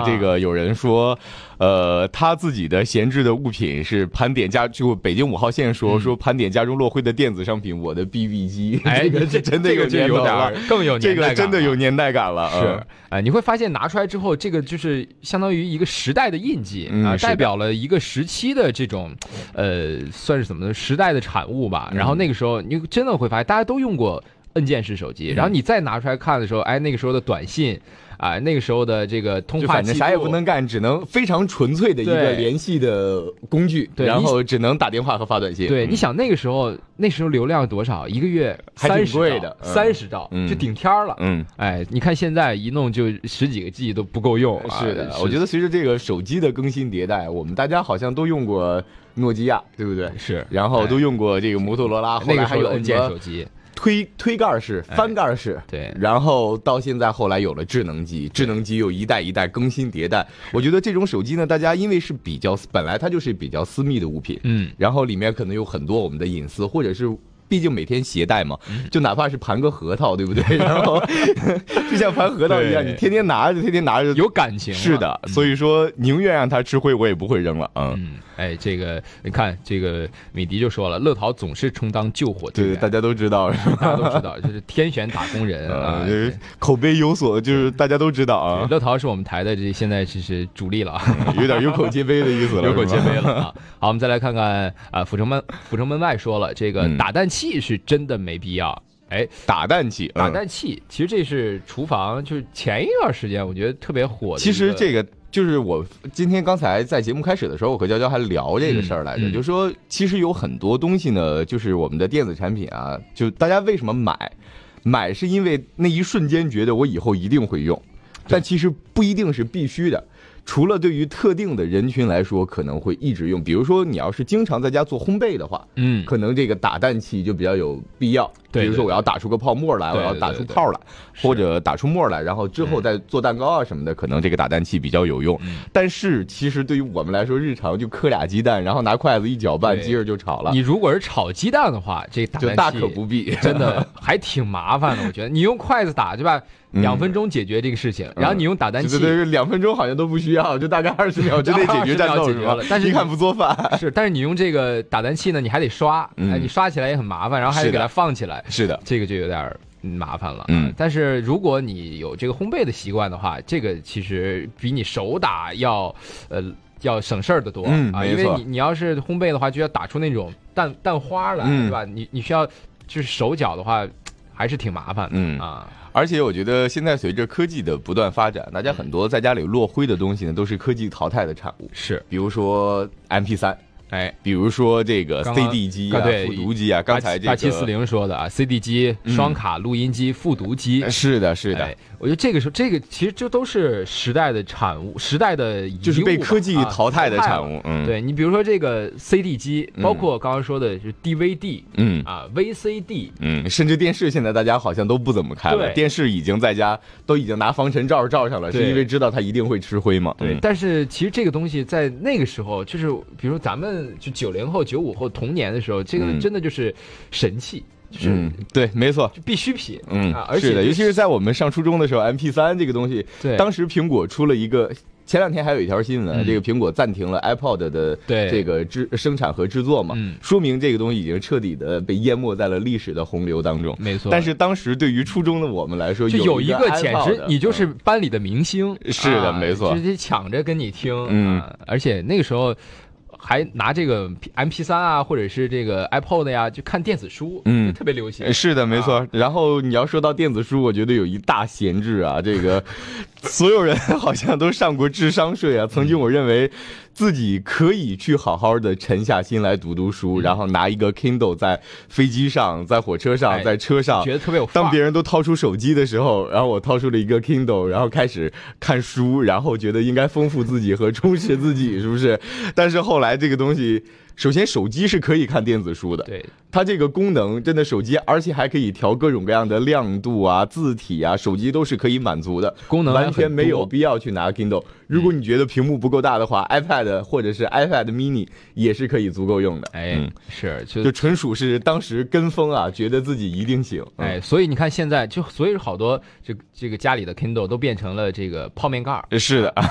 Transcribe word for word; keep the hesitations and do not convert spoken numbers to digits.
啊，这个有人说，呃，他自己的闲置的物品是盘点家，就北京五号线说、嗯、说盘点家中落灰的电子商品，我的 B B 机， 哎， 这个是真的有年头了， 更有年代感了， 这个真的有年代感了。 是，哎、呃，你会发现拿出来之后，这个就是相当于一个时代的印记、 嗯、 啊，代表了一个时期的这种，呃，算是怎么呢？时代的产物吧。然后那个时候，你真的会发现，大家都用过按键式手机，然后你再拿出来看的时候，哎，那个时候的短信。啊，那个时候的这个通话， 反正啥也不能干，只能非常纯粹的一个联系的工具，然后只能打电话和发短信。 对， 嗯、 你想那个时候，那时候流量多少？一个月还挺贵的， 三十兆就顶天了。 嗯， 哎，你看现在一弄就十几个 G 都不够用。 啊、是的，我觉得随着这个手机的更新迭代，我们大家好像都用过诺基亚，对不对？ 是， 然后都用过这个摩托罗拉， 那个还有按键手机。 推推盖式、翻盖式、 哎，对， 然后到现在后来有了智能机，智能机又一代一代更新迭代。我觉得这种手机呢，大家因为是比较本来它就是比较私密的物品， 嗯， 然后里面可能有很多我们的隐私，或者是。毕竟每天携带嘛，就哪怕是盘个核桃，对不对？然后就像盘核桃一样，你天天拿着，天天拿着， 有感情。 是的，所以说宁愿让它吃灰，我也不会扔了。嗯， 嗯哎，这个你看，这个米迪就说了，乐淘总是充当救火支援， 对，大家都知道， 大家都知道，就是天选打工人啊， 就是口碑有所，就是大家都知道啊。 乐淘是我们台的这现在其实主力了， 有点有口皆碑的意思了， 有口皆碑了啊。好，我们再来看看啊，阜成门阜成门外说了，这个打蛋器是真的没必要。哎， 打蛋器， 打蛋器，嗯、其实这是厨房，就是前一段时间我觉得特别火的。 其实这个就是我今天刚才在节目开始的时候，我和娇娇还聊这个事儿来着，嗯嗯、就是说其实有很多东西呢，就是我们的电子产品啊，就大家为什么买？买是因为那一瞬间觉得我以后一定会用，但其实不一定是必须的。除了对于特定的人群来说可能会一直用，比如说你要是经常在家做烘焙的话， 嗯， 可能这个打蛋器就比较有必要。 对， 比如说我要打出个泡沫来， 对对对对， 我要打出泡来，或者打出沫来，然后之后再做蛋糕啊什么的，嗯、可能这个打蛋器比较有用。 嗯、 但是其实对于我们来说，日常就磕俩鸡蛋，然后拿筷子一搅拌，鸡儿就炒了。 你如果是炒鸡蛋的话，这打蛋器就大可不必， 真的还挺麻烦的。我觉得你用筷子打，对吧？两分钟解决这个事情，嗯、然后你用打蛋器， 对对，两分钟好像都不需要，就大概二十秒之内解决战斗解决了。但是你看不做饭是，但是你用这个打蛋器呢，你还得刷，嗯、哎，你刷起来也很麻烦，然后还得给它放起来， 是的， 这个就有点麻烦了。 嗯， 但是如果你有这个烘焙的习惯的话，这个其实比你手打要呃要省事儿的多、 嗯、 啊，因为你你要是烘焙的话，就要打出那种蛋蛋花来， 嗯、 对吧？你你需要就是手搅的话，还是挺麻烦的。 嗯啊。 而且我觉得现在随着科技的不断发展，大家很多在家里落灰的东西呢，都是科技淘汰的产物。 是， 比如说 M P 三， 哎， 比如说这个 C D 机啊、 对复读机啊，刚才这个八七四零说的啊 ，C D 机、双卡录音机、复读机， 是的，是的。 哎，我觉得这个时候，这个其实这都是时代的产物，时代的遗物， 就是被科技淘汰的产物。 啊、 嗯， 对你比如说这个 C D 机，包括刚刚说的是 D V D， 嗯啊 V C D， 嗯，甚至电视现在大家好像都不怎么开了，电视已经在家都已经拿防尘罩罩上了，是因为知道它一定会吃灰嘛。 对，嗯、但是其实这个东西在那个时候，就是比如说咱们就九零后、九五后童年的时候，这个真的就是神器。就是、 嗯、对，没错， 就必需品。 嗯， 啊、而且、就是、 是的，尤其是在我们上初中的时候 ，M P 三 这个东西， 对， 当时苹果出了一个。前两天还有一条新闻， 嗯、 这个苹果暂停了 iPod 的这个制生产和制作嘛， 嗯、 说明这个东西已经彻底的被淹没在了历史的洪流当中。 没错。 但是当时对于初中的我们来说， 就有一个简直你就是嗯、 班里的明星。 是的， 啊、 没错， 直接抢着跟你听。 嗯、 啊，而且那个时候。还拿这个 M P 三 啊，或者是这个 iPod 呀，就看电子书， 嗯， 特别流行。 是的，没错。啊、然后你要说到电子书，我觉得有一大闲置啊，这个所有人好像都上过智商税啊。曾经我认为自己可以去好好的沉下心来读读书，嗯、然后拿一个 Kindle 在飞机上、在火车上、 哎、 在车上， 觉得特别有范儿。 当别人都掏出手机的时候，然后我掏出了一个 Kindle， 然后开始看书，然后觉得应该丰富自己和充实自己，是不是？但是后来这个东西。首先，手机是可以看电子书的， 对它这个功能真的手机，而且还可以调各种各样的亮度啊、字体啊，手机都是可以满足的， 功能完全没有必要去拿 Kindle。如果你觉得屏幕不够大的话、嗯、，iPad 或者是 iPad mini 也是可以足够用的。 哎，嗯、是就就纯属是当时跟风啊，觉得自己一定行。 嗯、哎，所以你看现在就，所以好多这这个家里的 Kindle 都变成了这个泡面盖。 是的。